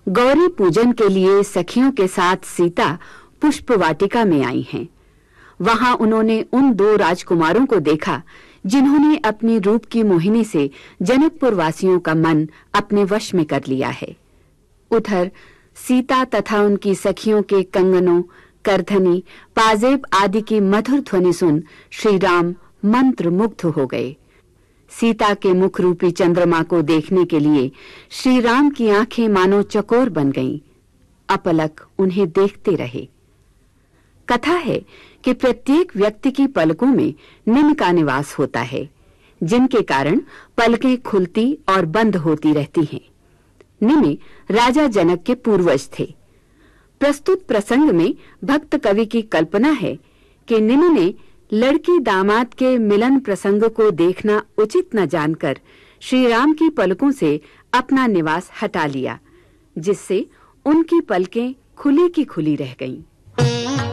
गौरी पूजन के लिए सखियों के साथ सीता पुष्प वाटिका में आई हैं। वहां उन्होंने उन 2 राजकुमारों को देखा जिन्होंने अपनी रूप की मोहिनी से जनकपुर वासियों का मन अपने वश में कर लिया है। उधर सीता तथा उनकी सखियों के कंगनों, करधनी, पाजेब आदि की मधुर ध्वनि सुन श्री राम मंत्र मुग्ध हो गए। सीता के मुख रूपी चंद्रमा को देखने के लिए श्री राम की आंखें मानो चकोर बन गईं। अपलक उन्हें देखते रहे। कथा है कि प्रत्येक व्यक्ति की पलकों में निम का निवास होता है, जिनके कारण पलकें खुलती और बंद होती रहती हैं। निमि राजा जनक के पूर्वज थे। प्रस्तुत प्रसंग में भक्त कवि की कल्पना है कि निमि ने लड़की दामाद के मिलन प्रसंग को देखना उचित न जानकर श्री राम की पलकों से अपना निवास हटा लिया, जिससे उनकी पलकें खुली की खुली रह गईं।